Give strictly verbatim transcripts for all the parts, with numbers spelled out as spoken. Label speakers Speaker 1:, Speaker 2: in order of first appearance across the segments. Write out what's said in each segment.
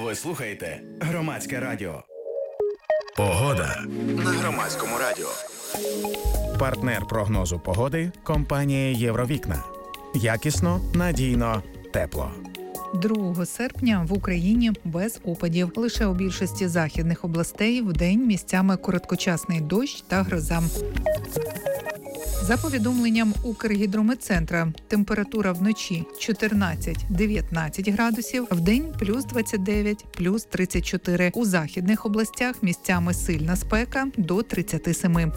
Speaker 1: Ви слухаєте Громадське радіо. Погода на Громадському радіо. Партнер прогнозу погоди – компанія «Євровікна». Якісно, надійно, тепло.
Speaker 2: другого серпня в Україні без опадів. Лише у більшості західних областей вдень місцями короткочасний дощ та гроза. За повідомленням Укргідрометцентра, температура вночі чотирнадцять-дев'ятнадцять градусів, вдень плюс двадцять дев'ять, плюс тридцять чотири. У західних областях місцями сильна спека до тридцять сім.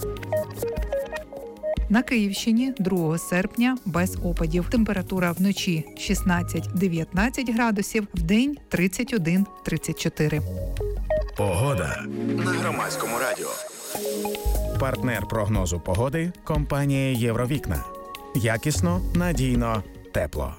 Speaker 2: На Київщині другого серпня без опадів. Температура вночі шістнадцять-дев'ятнадцять градусів, вдень тридцять один - тридцять чотири.
Speaker 1: Погода на Громадському радіо. Партнер прогнозу погоди – компанія «Євровікна». Якісно, надійно, тепло.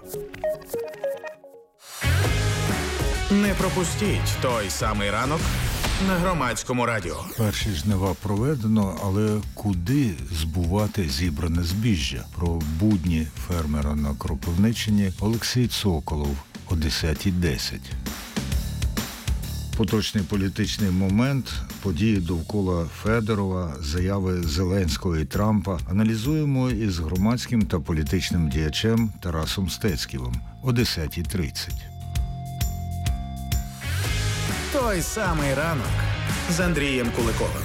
Speaker 1: Не пропустіть той самий ранок на Громадському радіо.
Speaker 3: Перші жнива проведено, але куди збувати зібране збіжжя? Про будні фермера на Кропивниччині Олексій Цоколов о десята десять. Поточний політичний момент, події довкола Федорова, заяви Зеленського і Трампа аналізуємо із громадським та політичним діячем Тарасом Стецьківим о десята тридцять.
Speaker 1: Той самий ранок з Андрієм Куликовим.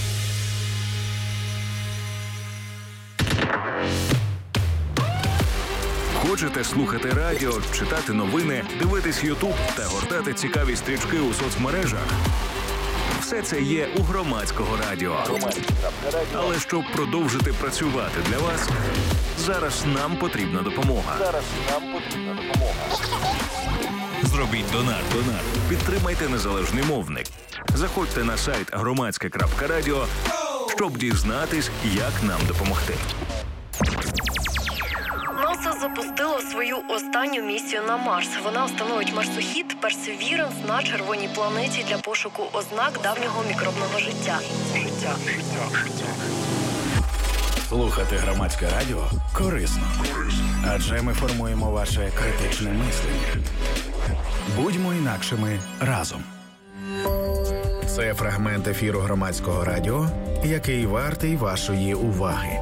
Speaker 4: Хочете слухати радіо, читати новини, дивитись Ютуб та гортати цікаві стрічки у соцмережах? Все це є у Громадського радіо. Але щоб продовжити працювати для вас, зараз нам потрібна допомога. Зараз нам потрібна допомога. Зробіть донат. Донат. Підтримайте незалежний мовник. Заходьте на сайт громадське крапка радіо, щоб дізнатись, як нам допомогти.
Speaker 5: НАСА запустило свою останню місію на Марс. Вона встановить марсохід Perseverance на червоній планеті для пошуку ознак давнього мікробного життя. Життя.
Speaker 1: Слухати Громадське радіо корисно. Адже ми формуємо ваше критичне мислення. Будьмо інакшими разом. Це фрагмент ефіру Громадського радіо, який вартий вашої уваги.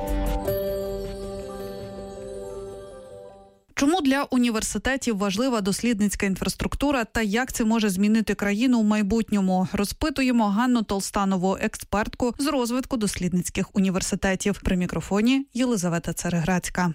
Speaker 6: Чому для університетів важлива дослідницька інфраструктура та як це може змінити країну в майбутньому? Розпитуємо Ганну Толстанову, експертку з розвитку дослідницьких університетів. При мікрофоні Єлизавета Цареградська.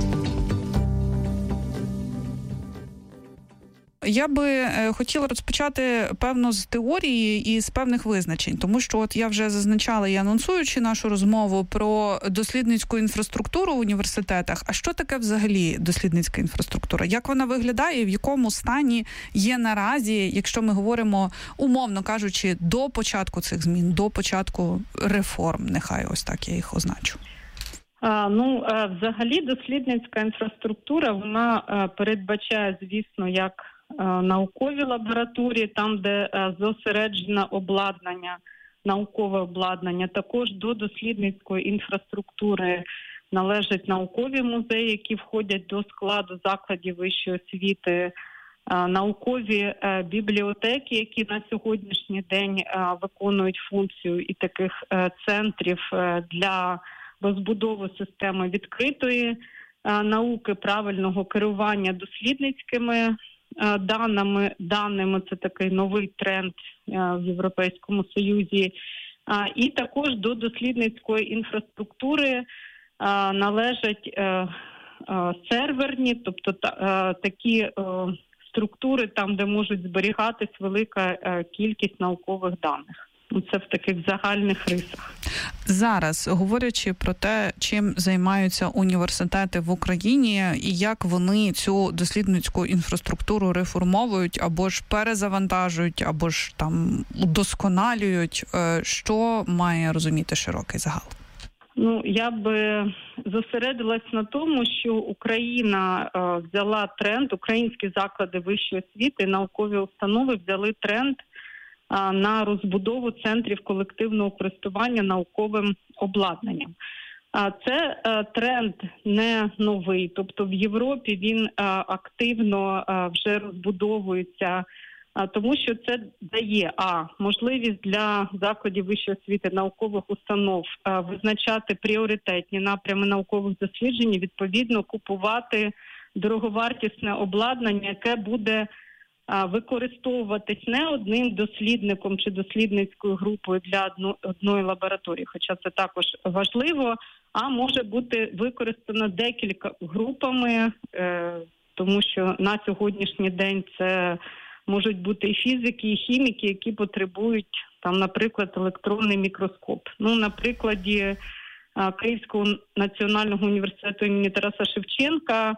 Speaker 6: Я би хотіла розпочати, певно, з теорії і з певних визначень, тому що от я вже зазначала і анонсуючи нашу розмову про дослідницьку інфраструктуру в університетах. А що таке взагалі дослідницька інфраструктура? Як вона виглядає, в якому стані є наразі, якщо ми говоримо, умовно кажучи, до початку цих змін, до початку реформ, нехай ось так я їх означу?
Speaker 7: А, ну, а, взагалі дослідницька інфраструктура, вона а, передбачає, звісно, як наукові лабораторії, там, де зосереджено обладнання, наукове обладнання. Також до дослідницької інфраструктури належать наукові музеї, які входять до складу закладів вищої освіти, наукові бібліотеки, які на сьогоднішній день виконують функцію і таких центрів для розбудови системи відкритої науки, правильного керування дослідницькими даними, даними, це такий новий тренд в Європейському Союзі. І також до дослідницької інфраструктури належать серверні, тобто такі структури, там, де можуть зберігатись велика кількість наукових даних. Це в таких загальних рисах.
Speaker 6: Зараз, говорячи про те, чим займаються університети в Україні і як вони цю дослідницьку інфраструктуру реформовують або ж перезавантажують, або ж там удосконалюють, що має розуміти широкий загал?
Speaker 7: Ну, я би зосередилась на тому, що Україна е, взяла тренд, українські заклади вищої освіти, наукові установи взяли тренд на розбудову центрів колективного користування науковим обладнанням. Це тренд не новий, тобто в Європі він активно вже розбудовується тому що це дає а можливість для закладів вищої освіти, наукових установ визначати пріоритетні напрями наукових досліджень, відповідно купувати дороговартісне обладнання, яке буде використовуватись не одним дослідником чи дослідницькою групою для одної лабораторії, хоча це також важливо, а може бути використано декілька групами, тому що на сьогоднішній день це можуть бути і фізики, і хіміки, які потребують, там, наприклад, електронний мікроскоп. Ну, на прикладі Київського національного університету імені Тараса Шевченка,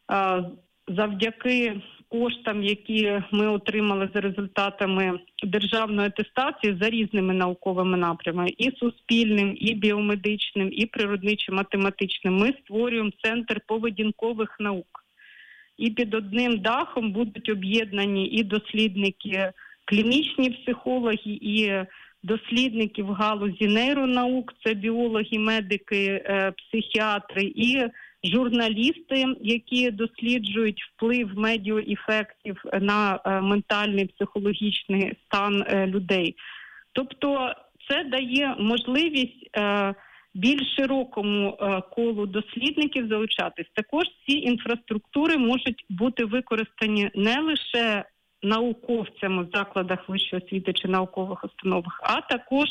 Speaker 7: завдяки коштам, які ми отримали за результатами державної атестації за різними науковими напрямами, і суспільним, і біомедичним, і природничо-математичним, ми створюємо Центр поведінкових наук. І під одним дахом будуть об'єднані і дослідники, клінічні психологи, і дослідники в галузі нейронаук, це біологи, медики, психіатри, і журналісти, які досліджують вплив медіаефектів на ментальний, психологічний стан людей. Тобто це дає можливість більш широкому колу дослідників залучатись. Також ці інфраструктури можуть бути використані не лише науковцями в закладах вищої освіти чи наукових установах, а також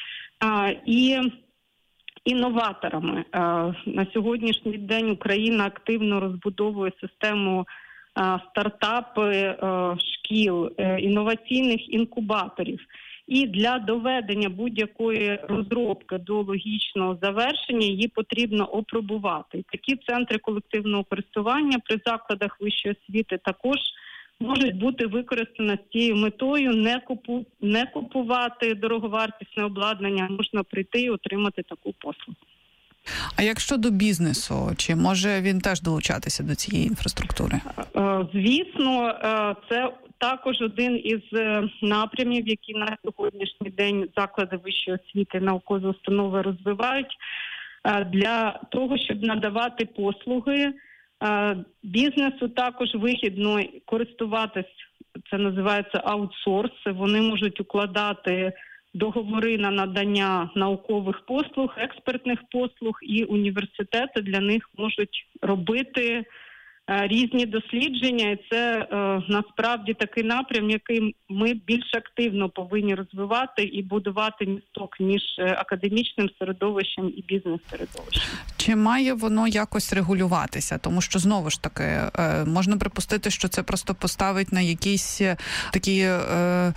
Speaker 7: і інноваторами. На сьогоднішній день Україна активно розбудовує систему стартапи шкіл, інноваційних інкубаторів. І для доведення будь-якої розробки до логічного завершення її потрібно опробувати. І такі центри колективного користування при закладах вищої освіти також можуть бути використані з цією метою, не, купу, не купувати дороговартісне обладнання, можна прийти і отримати таку послугу.
Speaker 6: А як щодо бізнесу, чи може він теж долучатися до цієї інфраструктури?
Speaker 7: Звісно, це також один із напрямів, які на сьогоднішній день заклади вищої освіти, наукові установи розвивають для того, щоб надавати послуги. Бізнесу також вигідно користуватись, це називається аутсорс, вони можуть укладати договори на надання наукових послуг, експертних послуг, і університети для них можуть робити різні дослідження, і це е, насправді такий напрям, який ми більш активно повинні розвивати і будувати місток між академічним середовищем і бізнес-середовищем.
Speaker 6: Чи має воно якось регулюватися? Тому що, знову ж таки, е, можна припустити, що це просто поставить на якісь такі... Е,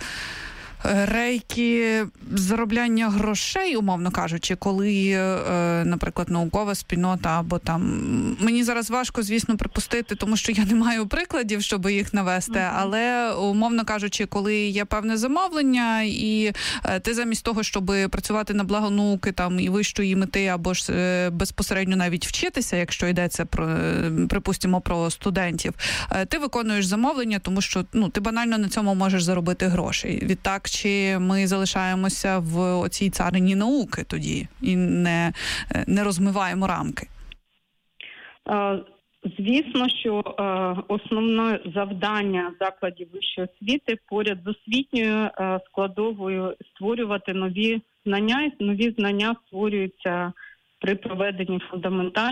Speaker 6: рейки заробляння грошей, умовно кажучи, коли, е, наприклад, наукова спільнота або там... Мені зараз важко, звісно, припустити, тому що я не маю прикладів, щоб їх навести, mm-hmm. але, умовно кажучи, коли є певне замовлення, і е, ти замість того, щоб працювати на благо науки там, і вищої мети, або ж е, безпосередньо навіть вчитися, якщо йдеться, про, е, припустимо, про студентів, е, ти виконуєш замовлення, тому що ну, ти банально на цьому можеш заробити гроші. Відтак, чи ми залишаємося в оцій царині науки тоді і не, не розмиваємо рамки?
Speaker 7: Звісно, що основне завдання закладів вищої освіти поряд з освітньою складовою створювати нові знання, і нові знання створюються при проведенні фундаментальних